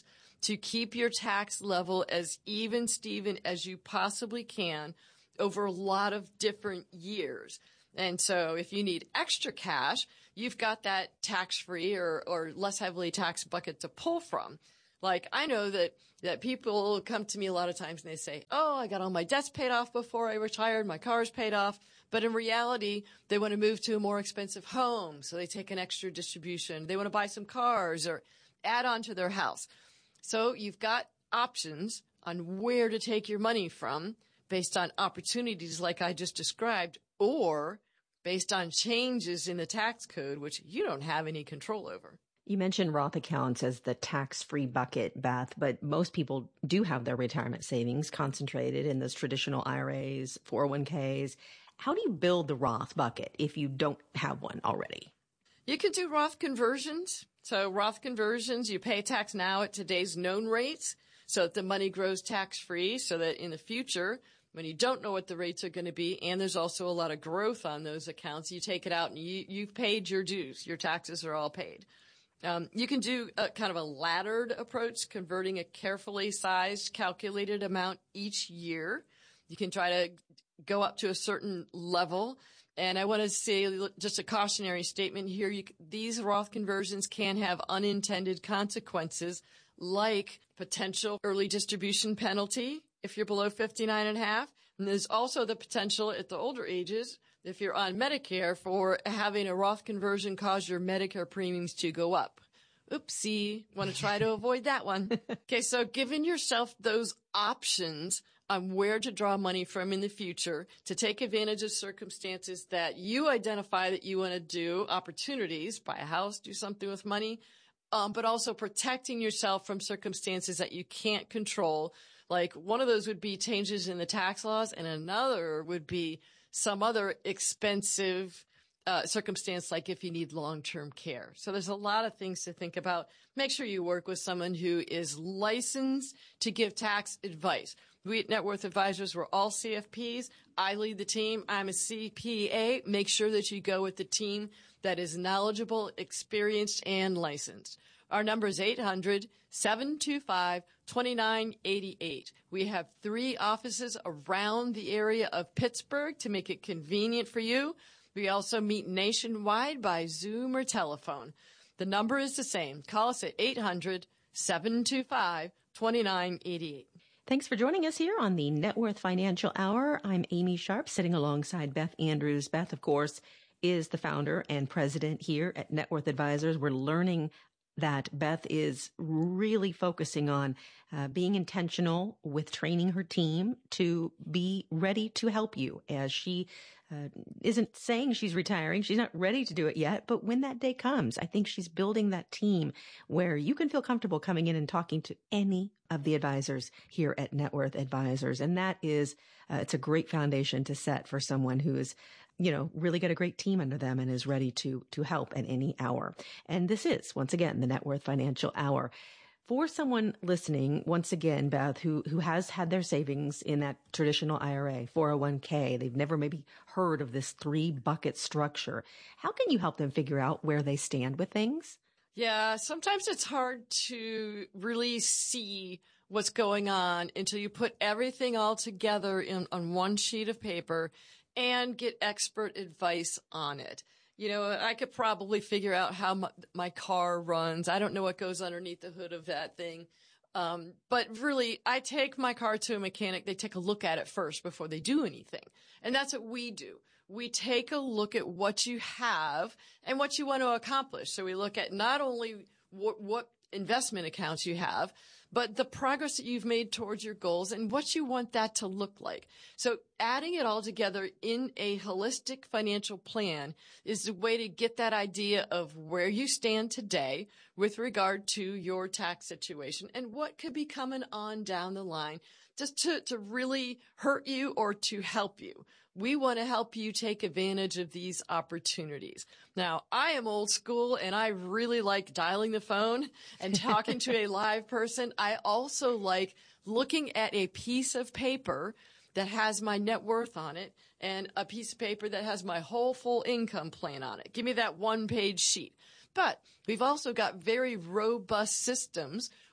to keep your tax level as even, Steven, as you possibly can over a lot of different years. And so if you need extra cash, you've got that tax-free or, or less heavily taxed bucket to pull from. Like, I know that, that people come to me a lot of times and they say, oh, I got all my debts paid off before I retired. My car's paid off. But in reality, they want to move to a more expensive home. So they take an extra distribution. They want to buy some cars or add on to their house. So you've got options on where to take your money from based on opportunities like I just described, or based on changes in the tax code, which you don't have any control over. You mentioned Roth accounts as the tax-free bucket, Beth, but most people do have their retirement savings concentrated in those traditional I R As, four oh one k's. How do you build the Roth bucket if you don't have one already? You can do Roth conversions. So Roth conversions, you pay tax now at today's known rates so that the money grows tax-free, so that in the future, when you don't know what the rates are going to be, and there's also a lot of growth on those accounts, you take it out and you, you've paid your dues. Your taxes are all paid. Um, you can do a kind of a laddered approach, converting a carefully sized, calculated amount each year. You can try to go up to a certain level. And I want to say just a cautionary statement here. You, these Roth conversions can have unintended consequences, like potential early distribution penalty if you're below fifty-nine and a half. And there's also the potential at the older ages, if you're on Medicare, for having a Roth conversion cause your Medicare premiums to go up. Oopsie. Want to try to avoid that one. Okay, so giving yourself those options on where to draw money from in the future to take advantage of circumstances that you identify that you want to do, opportunities, buy a house, do something with money, um, but also protecting yourself from circumstances that you can't control. Like, one of those would be changes in the tax laws, and another would be some other expensive uh, circumstance, like if you need long-term care. So there's a lot of things to think about. Make sure you work with someone who is licensed to give tax advice. We at Net Worth Advisors, we're all C F Ps. I lead the team. I'm a C P A. Make sure that you go with the team that is knowledgeable, experienced, and licensed. Our number is eight hundred, seven two five, two nine eight eight. We have three offices around the area of Pittsburgh to make it convenient for you. We also meet nationwide by Zoom or telephone. The number is the same. Call us at eight hundred, seven two five, two nine eight eight. Thanks for joining us here on the Net Worth Financial Hour. I'm Amy Sharp, sitting alongside Beth Andrews. Beth, of course, is the founder and president here at Net Worth Advisors. We're learning that Beth is really focusing on uh, being intentional with training her team to be ready to help you, as she uh, isn't saying she's retiring. She's not ready to do it yet. But when that day comes, I think she's building that team where you can feel comfortable coming in and talking to any of the advisors here at Net Worth Advisors. And that is, uh, it's a great foundation to set for someone who is, you know, really got a great team under them and is ready to, to help at any hour. And this is, once again, the Net Worth Financial Hour. For someone listening, once again, Beth, who, who has had their savings in that traditional I R A, four oh one k, they've never maybe heard of this three bucket structure. How can you help them figure out where they stand with things? Yeah, sometimes it's hard to really see what's going on until you put everything all together in, on one sheet of paper and get expert advice on it. You know, I could probably figure out how my, my car runs. I don't know what goes underneath the hood of that thing. Um, but really, I take my car to a mechanic. They take a look at it first before they do anything. And that's what we do. We take a look at what you have and what you want to accomplish. So we look at not only what, what investment accounts you have, but the progress that you've made towards your goals and what you want that to look like. So adding it all together in a holistic financial plan is the way to get that idea of where you stand today with regard to your tax situation and what could be coming on down the line just to, to really hurt you or to help you. We want to help you take advantage of these opportunities. Now, I am old school and I really like dialing the phone and talking to a live person. I also like looking at a piece of paper that has my net worth on it and a piece of paper that has my whole full income plan on it. Give me that one page sheet. But we've also got very robust systems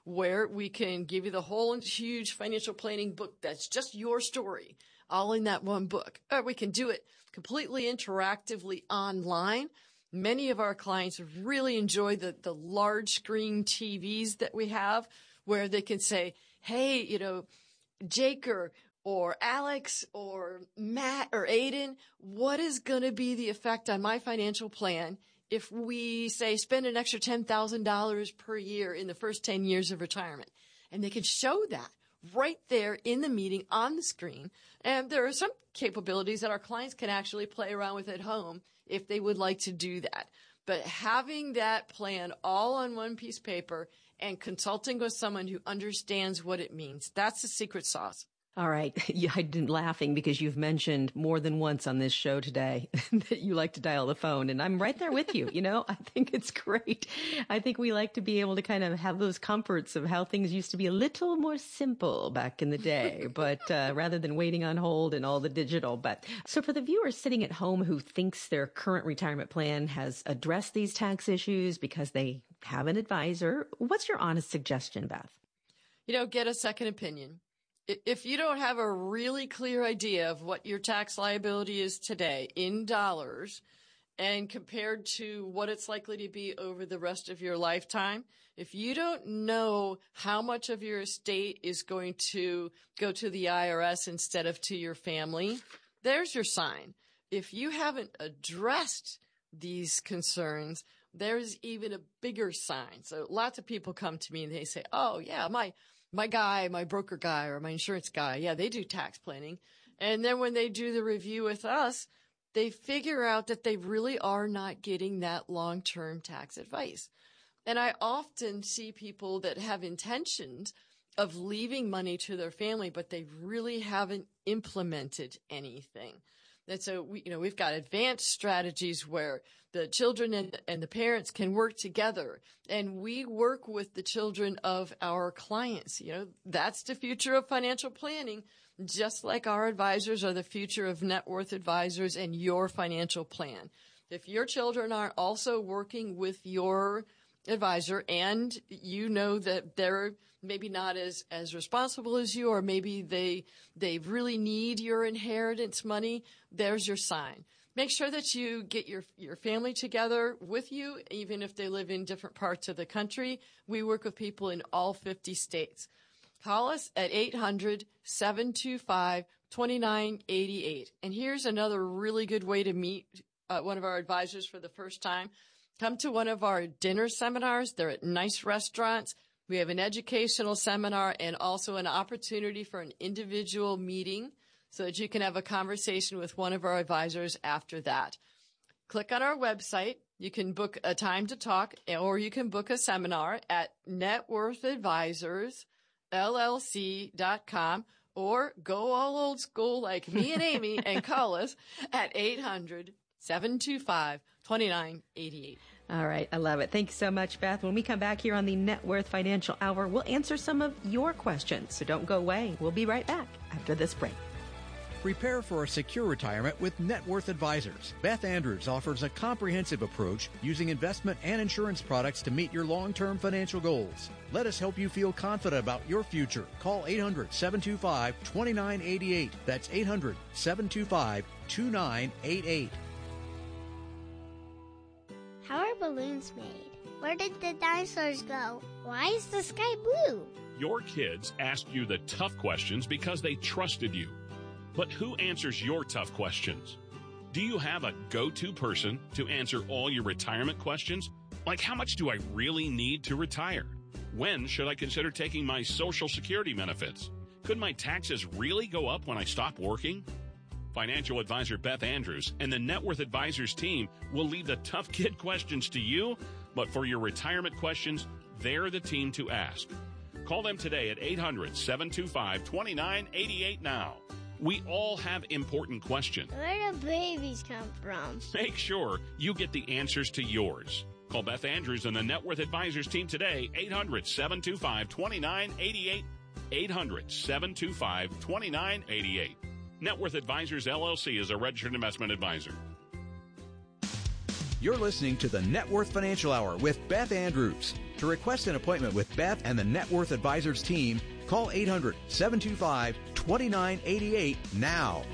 where we can give you the whole huge financial planning book that's just your story, all in that one book. Or we can do it completely interactively online. Many of our clients really enjoy the, the large screen T Vs that we have where they can say, hey, you know, Jake or, or Alex or Matt or Aiden, what is going to be the effect on my financial plan if we say spend an extra ten thousand dollars per year in the first ten years of retirement? And they can show that right there in the meeting on the screen. And there are some capabilities that our clients can actually play around with at home if they would like to do that. But having that plan all on one piece of paper and consulting with someone who understands what it means, that's the secret sauce. All right. Yeah, I've been laughing because you've mentioned more than once on this show today that you like to dial the phone. And I'm right there with you. You know, I think it's great. I think we like to be able to kind of have those comforts of how things used to be a little more simple back in the day, but uh, rather than waiting on hold and all the digital. But so for the viewers sitting at home who thinks their current retirement plan has addressed these tax issues because they have an advisor, what's your honest suggestion, Beth? You know, get a second opinion. If you don't have a really clear idea of what your tax liability is today in dollars and compared to what it's likely to be over the rest of your lifetime, if you don't know how much of your estate is going to go to the I R S instead of to your family, there's your sign. If you haven't addressed these concerns, there's even a bigger sign. So lots of people come to me and they say, oh, yeah, my My guy, my broker guy, or my insurance guy, yeah, they do tax planning. And then when they do the review with us, they figure out that they really are not getting that long-term tax advice. And I often see people that have intentions of leaving money to their family, but they really haven't implemented anything. And so, we, you know, we've got advanced strategies where the children and, and the parents can work together, and we work with the children of our clients. You know, that's the future of financial planning, just like our advisors are the future of net worth advisors and your financial plan. If your children are also working with your advisor and you know that they're maybe not as, as responsible as you, or maybe they, they really need your inheritance money, there's your sign. Make sure that you get your, your family together with you, even if they live in different parts of the country. We work with people in all fifty states. Call us at eight hundred, seven two five, two nine eight eight. And here's another really good way to meet uh, one of our advisors for the first time. Come to one of our dinner seminars. They're at nice restaurants. We have an educational seminar and also an opportunity for an individual meeting so that you can have a conversation with one of our advisors after that. Click on our website. You can book a time to talk, or you can book a seminar at net worth advisors L L C dot com, or go all old school like me and Amy and call us at eight hundred, seven two five, two nine eight eight. All right. I love it. Thank you so much, Beth. When we come back here on the Net Worth Financial Hour, we'll answer some of your questions. So don't go away. We'll be right back after this break. Prepare for a secure retirement with Net Worth Advisors. Beth Andrews offers a comprehensive approach using investment and insurance products to meet your long-term financial goals. Let us help you feel confident about your future. Call eight hundred, seven two five, two nine eight eight. That's eight hundred, seven two five, two nine eight eight. How are balloons made? Where did the dinosaurs go? Why is the sky blue? Your kids asked you the tough questions because they trusted you. But who answers your tough questions? Do you have a go-to person to answer all your retirement questions? Like, how much do I really need to retire? When should I consider taking my Social Security benefits? Could my taxes really go up when I stop working? Financial advisor Beth Andrews and the Net Worth Advisors team will leave the tough kid questions to you, but for your retirement questions, they're the team to ask. Call them today at eight hundred, seven two five, two nine eight eight now. We all have important questions. Where do babies come from? Make sure you get the answers to yours. Call Beth Andrews and the Net Worth Advisors team today, eight hundred, seven two five, two nine eight eight, eight hundred, seven two five, two nine eight eight. Net Worth Advisors, L L C is a registered investment advisor. You're listening to the Net Worth Financial Hour with Beth Andrews. To request an appointment with Beth and the Net Worth Advisors team, call eight hundred, seven two five, two nine eight eight now.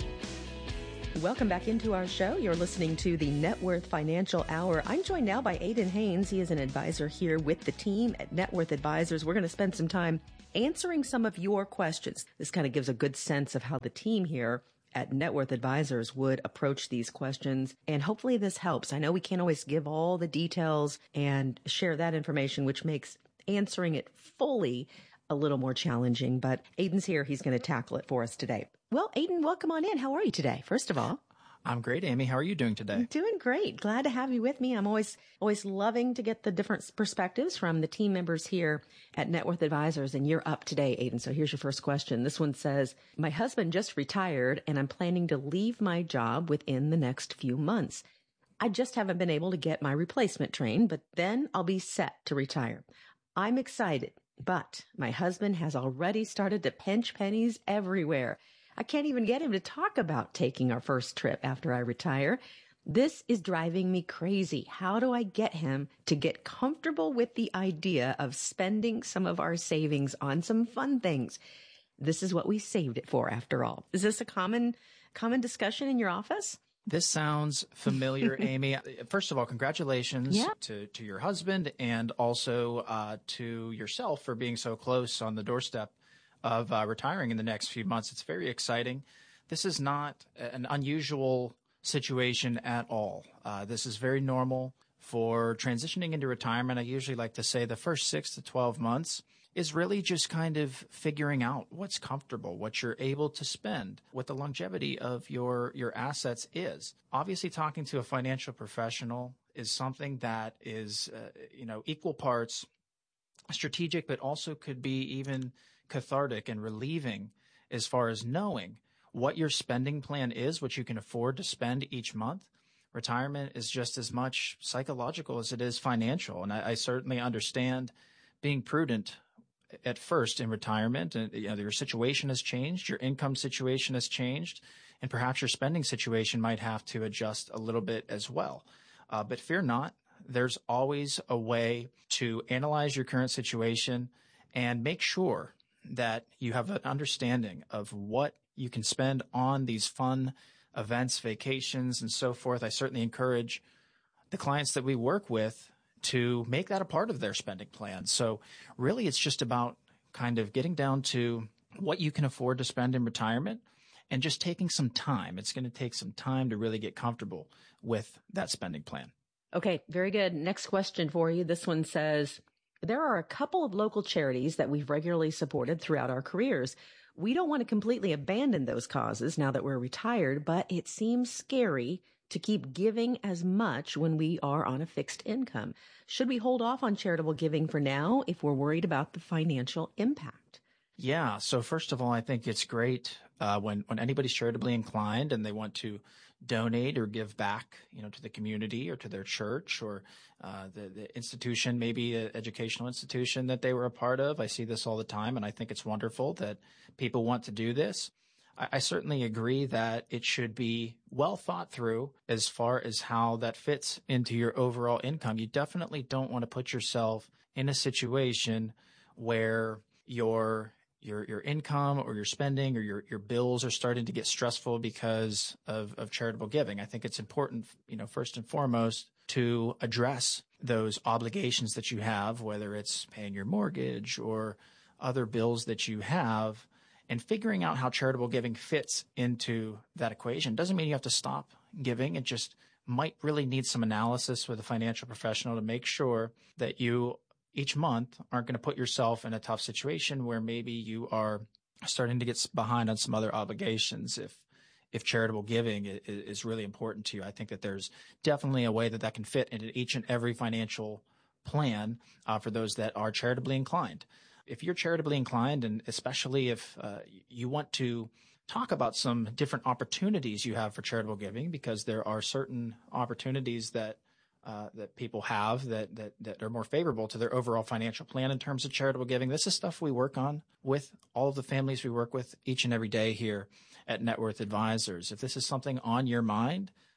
Welcome back into our show. You're listening to the Net Worth Financial Hour. I'm joined now by Aiden Haynes. He is an advisor here with the team at Net Worth Advisors. We're going to spend some time answering some of your questions. This kind of gives a good sense of how the team here at Net Worth Advisors would approach these questions. And hopefully this helps. I know we can't always give all the details and share that information, which makes answering it fully a little more challenging. But Aiden's here. He's going to tackle it for us today. Well, Aiden, welcome on in. How are you today, first of all? I'm great, Amy. How are you doing today? I'm doing great. Glad to have you with me. I'm always always loving to get the different perspectives from the team members here at Net Worth Advisors, and you're up today, Aiden. So here's your first question. This one says, my husband just retired, and I'm planning to leave my job within the next few months. I just haven't been able to get my replacement trained, but then I'll be set to retire. I'm excited, but my husband has already started to pinch pennies everywhere. I can't even get him to talk about taking our first trip after I retire. This is driving me crazy. How do I get him to get comfortable with the idea of spending some of our savings on some fun things? This is what we saved it for, after all. Is this a common, common discussion in your office? This sounds familiar, Amy. First of all, congratulations yeah. to, to your husband and also uh, to yourself for being so close on the doorstep of uh, retiring in the next few months. It's very exciting. This is not an unusual situation at all. Uh, this is very normal for transitioning into retirement. I usually like to say the first six to twelve months is really just kind of figuring out what's comfortable, what you're able to spend, what the longevity of your, your assets is. Obviously, talking to a financial professional is something that is, uh, you know, equal parts strategic, but also could be even cathartic and relieving as far as knowing what your spending plan is, what you can afford to spend each month. Retirement is just as much psychological as it is financial. And I, I certainly understand being prudent at first in retirement. And you know, your situation has changed, your income situation has changed, and perhaps your spending situation might have to adjust a little bit as well. Uh, but fear not, there's always a way to analyze your current situation and make sure that you have an understanding of what you can spend on these fun events, vacations, and so forth. I certainly encourage the clients that we work with to make that a part of their spending plan. So really, it's just about kind of getting down to what you can afford to spend in retirement and just taking some time. It's going to take some time to really get comfortable with that spending plan. Okay, very good. Next question for you. This one says, there are a couple of local charities that we've regularly supported throughout our careers. We don't want to completely abandon those causes now that we're retired, but it seems scary to keep giving as much when we are on a fixed income. Should we hold off on charitable giving for now if we're worried about the financial impact? Yeah. So first of all, I think it's great uh, when, when anybody's charitably inclined and they want to donate or give back, you know, to the community or to their church or uh, the, the institution, maybe an educational institution that they were a part of. I see this all the time, and I think it's wonderful that people want to do this. I, I certainly agree that it should be well thought through as far as how that fits into your overall income. You definitely don't want to put yourself in a situation where your your your income or your spending or your, your bills are starting to get stressful because of, of charitable giving. I think it's important, you know, first and foremost, to address those obligations that you have, whether it's paying your mortgage or other bills that you have, and figuring out how charitable giving fits into that equation. Doesn't mean you have to stop giving. It just might really need some analysis with a financial professional to make sure that you each month aren't going to put yourself in a tough situation where maybe you are starting to get behind on some other obligations if if charitable giving is, is really important to you. I think that there's definitely a way that that can fit into each and every financial plan uh, for those that are charitably inclined. If you're charitably inclined, and especially if uh, you want to talk about some different opportunities you have for charitable giving, because there are certain opportunities that Uh, that people have that, that that are more favorable to their overall financial plan in terms of charitable giving. This is stuff we work on with all of the families we work with each and every day here at Net Worth Advisors. If this is something on your mind,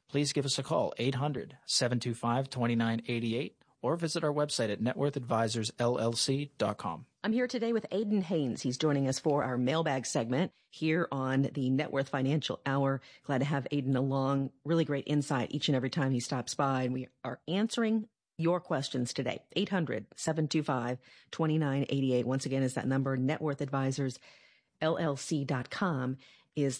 please give us a call, eight hundred, seven two five, two nine eight eight, or visit our website at net worth advisors L L C dot com. I'm here today with Aiden Haynes. He's joining us for our mailbag segment here on the Net Worth Financial Hour. Glad to have Aiden along. Really great insight each and every time he stops by. And we are answering your questions today. eight hundred, seven two five, two nine eight eight. Once again, is that number. net worth advisors L L C dot com is